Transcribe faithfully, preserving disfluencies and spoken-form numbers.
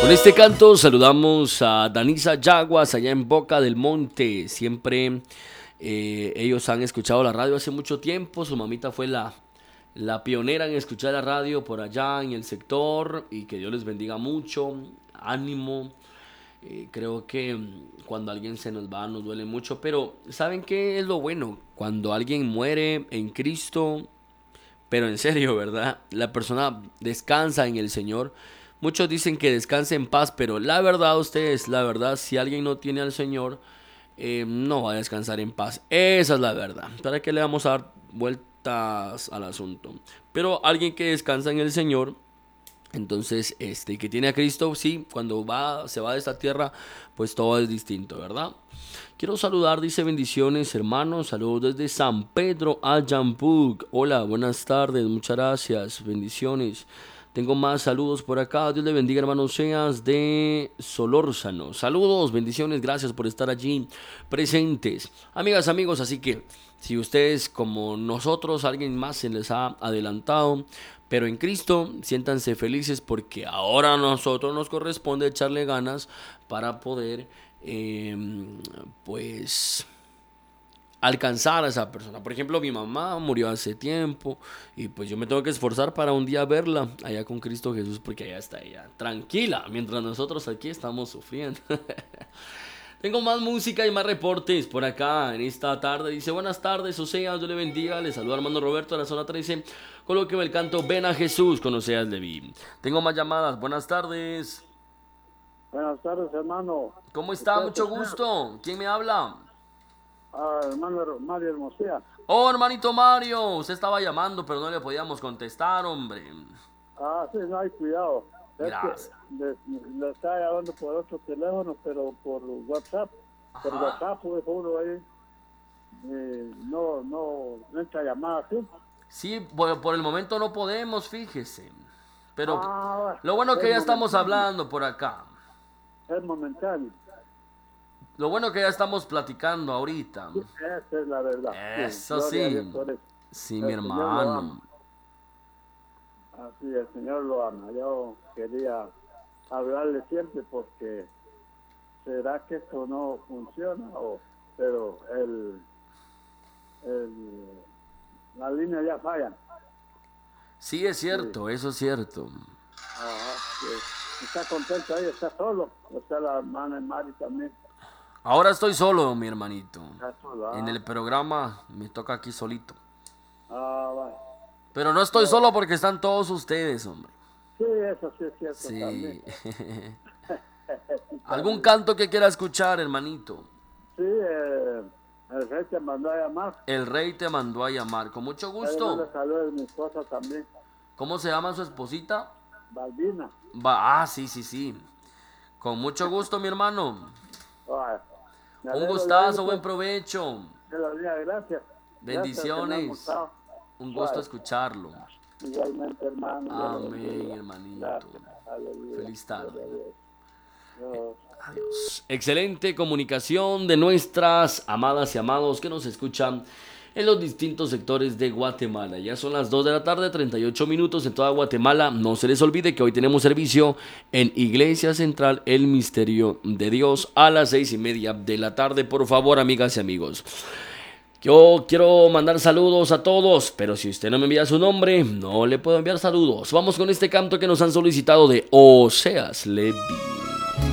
Con este canto saludamos a Danisa Yaguas allá en Boca del Monte. Siempre eh, ellos han escuchado la radio hace mucho tiempo. Su mamita fue la, la pionera en escuchar la radio por allá en el sector. Y que Dios les bendiga mucho. Ánimo. Eh, creo que cuando alguien se nos va nos duele mucho. Pero ¿saben qué es lo bueno? Cuando alguien muere en Cristo, pero en serio, ¿verdad? La persona descansa en el Señor. Muchos dicen que descanse en paz, pero la verdad, ustedes, la verdad, si alguien no tiene al Señor, eh, no va a descansar en paz. Esa es la verdad. ¿Para qué le vamos a dar vueltas al asunto? Pero alguien que descansa en el Señor, entonces, este, que tiene a Cristo, sí, cuando va, se va de esta tierra, pues todo es distinto, ¿verdad? Quiero saludar, dice bendiciones, hermanos, saludos desde San Pedro Ayampug. Hola, buenas tardes, muchas gracias, bendiciones. Tengo más saludos por acá. Dios le bendiga, hermano Seas de Solórzano. Saludos, bendiciones, gracias por estar allí presentes. Amigas, amigos, así que si ustedes como nosotros, alguien más se les ha adelantado, pero en Cristo, siéntanse felices porque ahora a nosotros nos corresponde echarle ganas para poder, eh, pues... alcanzar a esa persona. Por ejemplo, mi mamá murió hace tiempo y pues yo me tengo que esforzar para un día verla allá con Cristo Jesús porque allá está ella, tranquila, mientras nosotros aquí estamos sufriendo. Tengo más música y más reportes por acá en esta tarde. Dice, buenas tardes, Oseas, Dios le bendiga. Le saluda hermano Roberto de la zona trece. Colóqueme el canto Ven a Jesús con Oseas Leví. Tengo más llamadas, buenas tardes. Buenas tardes, hermano. ¿Cómo está? Mucho gusto. ¿Quién me habla? Ah, hermano Mario Hermosía. Oh, hermanito Mario, usted estaba llamando, pero no le podíamos contestar, hombre. Ah, sí, no hay cuidado. Es Gracias. que le, le estaba llamando por otro teléfono, pero por WhatsApp. Por Ajá. WhatsApp, pues uno ahí. Eh, no, no, no entra llamada, ¿sí? Sí, por, por el momento no podemos, fíjese. Pero Ah, lo bueno que es ya estamos momentáneo. hablando por acá. Es momentáneo. Lo bueno que ya estamos platicando ahorita. Sí, esa es la verdad. Eso gloria a Dios sí. por eso. Sí, El mi Señor lo ama. hermano. Así, el Señor lo ama. Yo quería hablarle siempre porque será que esto no funciona, o, pero el, el, la línea ya falla. Sí, es cierto, Sí. eso es cierto. Ajá, sí. Está contento ahí, está solo. Está la hermana Mari también. Ahora estoy solo, mi hermanito. Está solo. En Ah, el programa me toca aquí solito. ah, vale. Pero no estoy solo porque están todos ustedes, hombre. Sí, eso sí es cierto Sí. también. ¿Algún canto que quiera escuchar, hermanito? Sí, eh, el rey te mandó a llamar. El rey te mandó a llamar. Con mucho Ahí gusto. le saludo a mi esposa también, ¿Cómo se llama su esposita? Balbina. Va, ah, sí, sí, sí. Con mucho gusto, mi hermano. Ay, me Un alegro de gustazo, oírte. buen provecho. De la vida, gracias. Gracias que me han Bendiciones. gustado. Un gusto Ay, escucharlo. igualmente, hermano. Dios lo Amén, bendiga. hermanito. Gracias. Aleluya. Feliz Gloria a tarde. Dios. Dios. Adiós. Excelente comunicación de nuestras amadas y amados que nos escuchan en los distintos sectores de Guatemala. Ya son las dos de la tarde, treinta y ocho minutos en toda Guatemala. No se les olvide que hoy tenemos servicio en Iglesia Central El Misterio de Dios a las seis y media de la tarde. Por favor, amigas y amigos. Yo quiero mandar saludos a todos, pero si usted no me envía su nombre, no le puedo enviar saludos. Vamos con este canto que nos han solicitado de Oseas Leví.